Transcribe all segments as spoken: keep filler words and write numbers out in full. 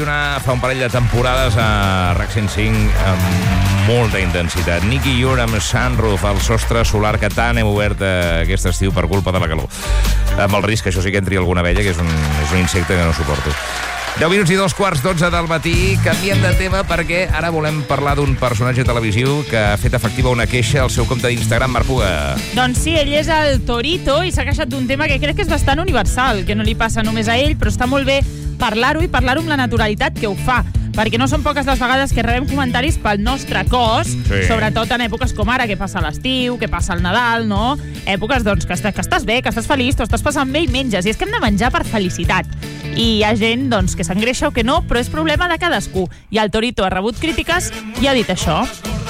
Una, fa un parell de temporades a RAC cent cinc amb molta intensitat. Nicky Jure amb Sunroof, el sostre solar que tant hem obert aquest estiu per culpa de la calor. Amb el risc que això sí que entri alguna abella, que és un, és un insecte que no suporto. deu minuts i dos quarts d'onze del matí. Canviem de tema perquè ara volem parlar d'un personatge televisiu que ha fet efectiva una queixa al seu compte d'Instagram, Marc Puga. Doncs sí, ell és el Torito i s'ha queixat d'un tema que crec que és bastant universal, que no li passa només a ell, però està molt bé parlar-ho i parlar-ho amb la naturalitat que ho fa, perquè no són poques les vegades que rebem comentaris pel nostre cos, sí. Sobretot en èpoques com ara, que passa l'estiu, que passa el Nadal, no? Èpoques, doncs, que, est que estàs bé, que estàs feliç, tu estàs passant bé i menges, i és que hem de menjar per felicitat. I hi ha gent, doncs, que s'engreixa o que no, però és problema de cadascú. I el Torito ha rebut crítiques i ha dit això.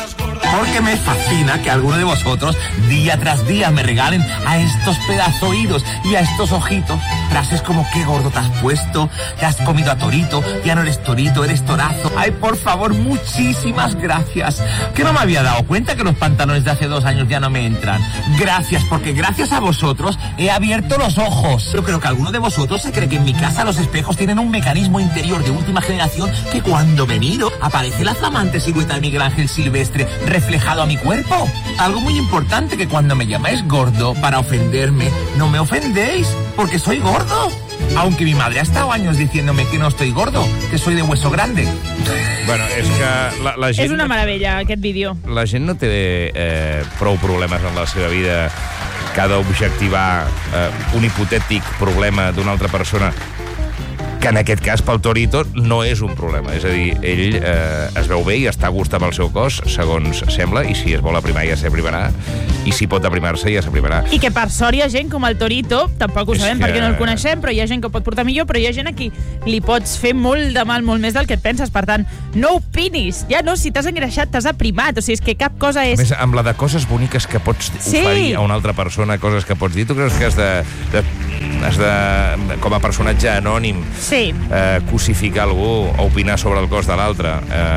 Porque me fascina que alguno de vosotros día tras día me regalen a estos pedazoídos y a estos ojitos frases como qué gordo te has puesto, te has comido a Torito, ya no eres Torito, eres Torazo. Ay, por favor, muchísimas gracias. Que no me había dado cuenta que los pantalones de hace dos años ya no me entran. Gracias, porque gracias a vosotros he abierto los ojos. Yo creo que alguno de vosotros se cree que en mi casa los espejos tienen un mecanismo interior de última generación que cuando me miro aparece la flamante silueta de Miguel Ángel Silvestre reflejado a mi cuerpo. Algo muy importante, que cuando me llamáis gordo para ofenderme, no me ofendéis, porque soy gordo. Aunque mi madre ha estado años diciéndome que no estoy gordo, que soy de hueso grande. Bueno, és que la, la gent... És una meravella, aquest vídeo. La gent no té eh, prou problemes en la seva vida que ha d'objectivar eh, un hipotètic problema d'una altra persona, que en aquest cas pel Torito no és un problema. És a dir, ell eh, es veu bé i està a gust amb el seu cos, segons sembla, i si es vol aprimar ja s'aprimarà, i si pot aprimar-se ja s'aprimarà. I que per sort hi ha gent com el Torito, tampoc ho és sabem que... perquè no el coneixem, però hi ha gent que ho pot portar millor, però hi ha gent a qui li pots fer molt de mal, molt més del que et penses. Per tant, no opinis. Ja no, si t'has engreixat, t'has aprimat. O sigui, és que cap cosa és... A més, amb la de coses boniques que pots sí. oferir a una altra persona, coses que pots dir, tu creus que has de... de has de, com a personatge anònim, sí. eh, cosificar algú o opinar sobre el cos de l'altre,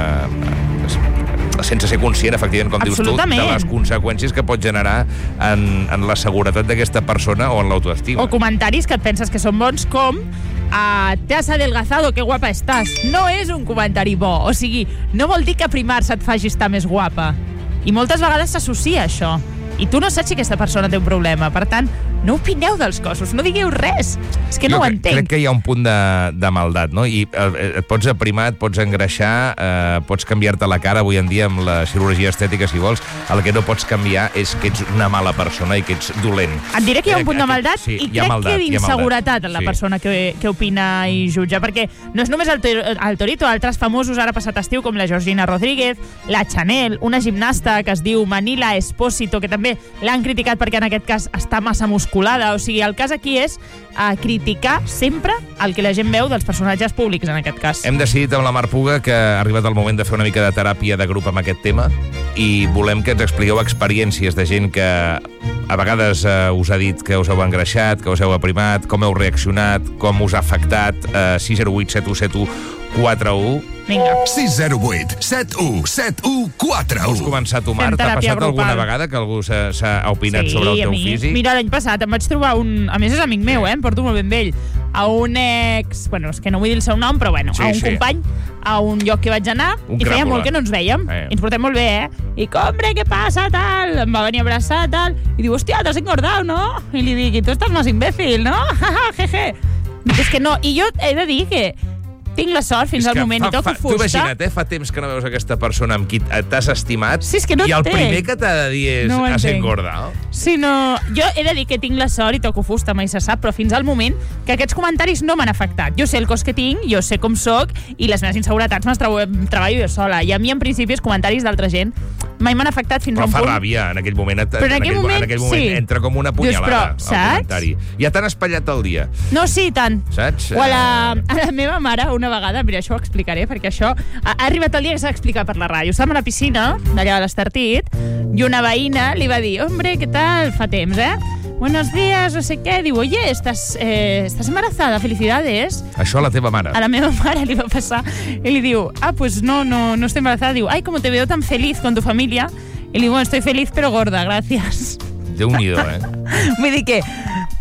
eh, sense ser conscient, efectivament, com dius tu, de les conseqüències que pot generar en, en la seguretat d'aquesta persona o en l'autoestima. O comentaris que et penses que són bons, com uh, te has adelgazado, que guapa estàs. No és un comentari bo. O sigui, no vol dir que aprimar-se et faci estar més guapa. I moltes vegades s'associa això. I tu no saps si aquesta persona té un problema. Per tant, no opineu dels cossos, no digueu res. És que no jo ho entenc. Crec que hi ha un punt de, de maldat, no? I eh, et pots aprimar, et pots engreixar, eh, pots canviar-te la cara avui en dia amb la cirurgia estètica, si vols. El que no pots canviar és que ets una mala persona i que ets dolent. Et diré que hi ha un punt de maldat, sí, i crec maldat, que d'inseguretat en la sí. persona que, que opina i jutja, perquè no és només el, el Torito, altres famosos ara passat estiu, com la Georgina Rodríguez, la Chanel, una gimnasta que es diu Manila Espósito, que també l'han criticat perquè en aquest cas està massa musculada. O sigui, el cas aquí és uh, criticar sempre el que la gent veu dels personatges públics, en aquest cas. Hem decidit amb la Marc Puga que ha arribat el moment de fer una mica de teràpia de grup amb aquest tema i volem que ens expliqueu experiències de gent que a vegades uh, us ha dit que us heu engreixat, que us heu aprimat, com heu reaccionat, com us ha afectat. uh, sis zero vuit set u set u quatre u. Vinga. sis zero vuit set u set u quatre u. Vols començar tu, Marc? T'ha passat grupal. alguna vegada que algú s'ha opinat sí, sobre el teu mi. físic? Mira, l'any passat em vaig trobar un... A més, és amic meu, eh? Em porto molt ben amb ell. A un ex... Bueno, és que no vull dir el seu nom, però bueno, sí, a un sí. company, a un lloc que vaig anar, un i feia cràpula. molt que no ens vèiem. Eh. I ens portem molt bé, eh? I com, hombre, què passa, tal? Em va venir a abraçar, tal. I diu, hòstia, t'has engordado, no? I li dic, i tu estàs més imbècil, no? Jeje. És que no, i jo he de dir que tinc la sort fins al moment fa, i toco fa, fusta. Tu imagina't, eh? Fa temps que no veus aquesta persona amb qui t'has estimat, sí, és que no i el entenc. primer que t'ha de dir és no has engordat. Sí, no... Jo he de dir que tinc la sort i toco fusta, mai se sap, però fins al moment que aquests comentaris no m'han afectat. Jo sé el cos que tinc, jo sé com soc, i les meves inseguretats me'n treballo jo sola. I a mi, en principi, els comentaris d'altra gent mai m'han afectat fins però a un fa punt... Però fa ràbia, en aquell moment, et, però en, en, aquell, moment, en aquell moment sí. entra com una punyalada. Dius, al però, comentari. Ja t'han espatllat el dia. No, sí, tant. Saps? O a la, a la meva mare, una vegada, mira, això ho explicaré, perquè això ha, ha arribat el dia que s'ha d'explicar per la ràdio. Estàvem a la piscina, d'allà a l'Estartit, i una veïna li va dir, hombre, què tal? Fa temps, eh? Buenos días, no sé què. Diu, oye, estàs, eh, estàs embarazada, felicidades. Això a la teva mare. A la meva mare li va passar. I li diu, ah, pues no, no, no estoy embarazada. Diu, ay, como te veo tan feliz con tu familia. I li diu, bueno, estoy feliz pero gorda, gracias. Déu-n'hi-do, eh? Vull dir que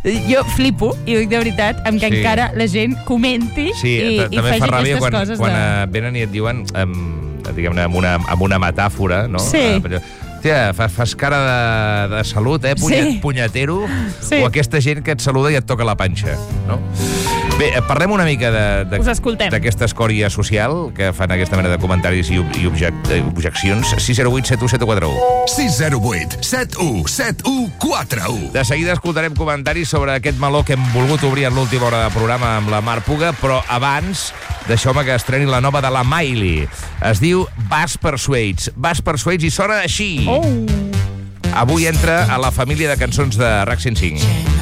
Jo flipo, i ho dic de veritat, amb que Sí. encara la gent comenti Sí, i, ta- i també faci fa ràbia aquestes quan, coses quan de... eh, venen i et diuen, amb, diguem-ne, amb una, amb una metàfora, no? Sí. Eh, però, Tia, fas, fas cara de, de salut, eh, punyet, Sí. punyetero, Sí. o aquesta gent que et saluda i et toca la panxa, no? Bé, eh, parlem una mica de- de- Us escoltem. d'aquesta escòria social que fan aquesta mena de comentaris i, ob- i objec, eh, objeccions. sis zero vuit set u set u quatre u. sis zero vuit set u set u quatre u. De seguida escoltarem comentaris sobre aquest meló que hem volgut obrir en l'última hora de programa amb la Mar Puga, però abans deixeu-me que estreni la nova de la Miley. Es diu Bass Persuades. Bass Persuades i sona així. Oh! Avui entra a la família de cançons de RAC cent cinc.